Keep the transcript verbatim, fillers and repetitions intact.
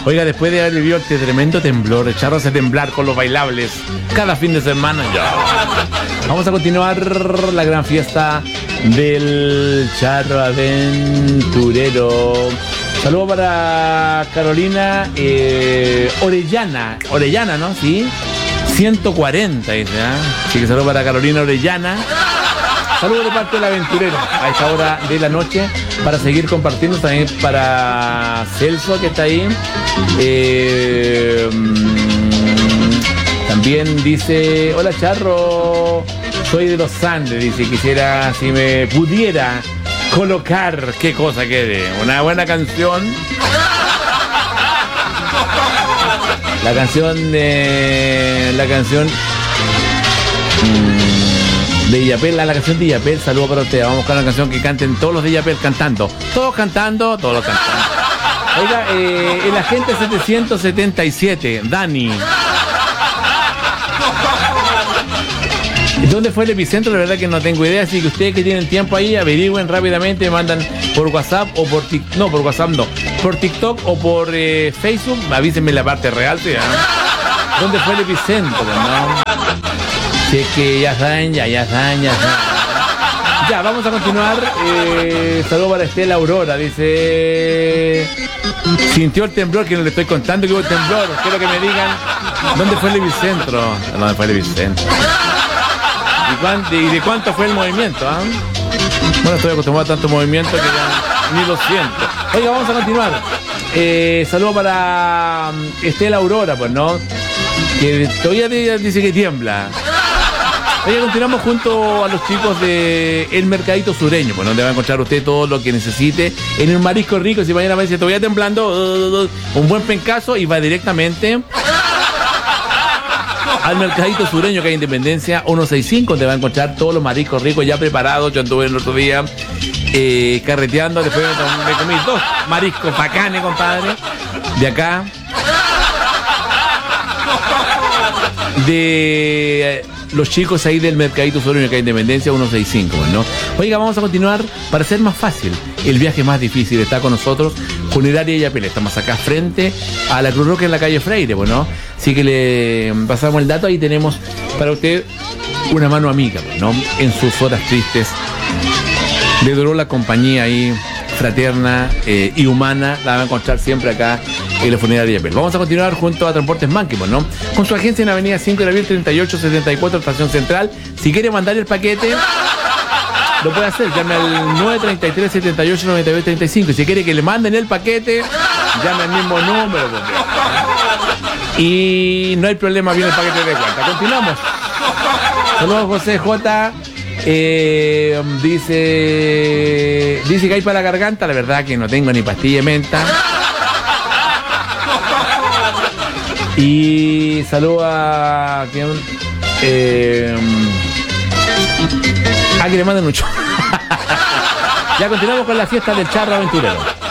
Oiga, después de haber vivido este tremendo temblor, el Charro hace temblar con los bailables cada fin de semana. Ya. Vamos a continuar la gran fiesta del Charro Aventurero. Saludos para Carolina eh, Orellana. Orellana, ¿no? Sí. ciento cuarenta, dice, ¿eh? Así que saludos para Carolina Orellana. Saludos de parte del aventurero a esta hora de la noche para seguir compartiendo, también para Celso que está ahí. Eh, también dice, hola Charro, soy de los Andes, dice, quisiera, si me pudiera colocar, qué cosa quede, una buena canción. La canción de... La canción... de Illapel, la canción de Illapel, saludos para ustedes. Vamos a buscar una canción que canten todos los de Illapel cantando. Todos cantando, todos cantando. Oiga, eh, el agente setecientos setenta y siete, Dani. ¿Dónde fue el epicentro? La verdad que no tengo idea, así que ustedes que tienen tiempo ahí, averigüen rápidamente, me mandan por WhatsApp o por TikTok, no, por WhatsApp no, por TikTok o por eh, Facebook, avísenme la parte real, ¿sí? ¿eh? ¿Dónde fue el epicentro, no? Si es que ya saben, ya, ya saben, ya saben. Ya, vamos a continuar. Eh, saludos para Estela Aurora, dice... Sintió el temblor, que no le estoy contando que hubo el temblor, quiero que me digan ¿dónde fue el epicentro? ¿Dónde fue el epicentro? ¿Y, cuánto, ¿Y de cuánto fue el movimiento? ¿eh? Bueno, estoy acostumbrado a tanto movimiento que ya ni lo siento. Oiga, vamos a continuar. Eh, saludo para Estela Aurora, pues, ¿no? Que todavía dice que tiembla. Oiga, continuamos junto a los chicos de El Mercadito Sureño, pues, donde va a encontrar usted todo lo que necesite en un marisco rico. Si mañana me dice, todavía temblando, uh, uh, un buen pencazo y va directamente al Mercadito Sureño, que hay Independencia ciento sesenta y cinco, donde va a encontrar todos los mariscos ricos ya preparados. Yo anduve el otro día eh, carreteando, después me comí dos mariscos bacanes, compadre, de acá, de los chicos ahí del Mercadito Sureño, que hay Independencia ciento sesenta y cinco, ¿no? Oiga, vamos a continuar para hacer más fácil el viaje más difícil. Está con nosotros Funeraria Illapel. Estamos acá frente a la Cruz Roja en la calle Freire, bueno. Así que le pasamos el dato. Ahí tenemos para usted una mano amiga, ¿no? En sus horas tristes. Le duró la compañía ahí fraterna eh, y humana. La va a encontrar siempre acá en la Funeraria Illapel. Vamos a continuar junto a Transportes Manquimo, ¿no? Con su agencia en Avenida cinco de abril treinta y ocho setenta y cuatro, Estación Central. Si quiere mandar el paquete, lo puede hacer. Llame al nueve treinta y tres setenta y ocho noventa y dos treinta y cinco. Y si quiere que le manden el paquete, llame al mismo número. Y no hay problema, viene el paquete de cuenta. Continuamos. Saludos, José J. Eh, dice dice que hay para la garganta. La verdad que no tengo ni pastilla de menta. Y saludo a ¿quién? Eh, a que le manden mucho. Ya continuamos con la fiesta del Charro Aventurero.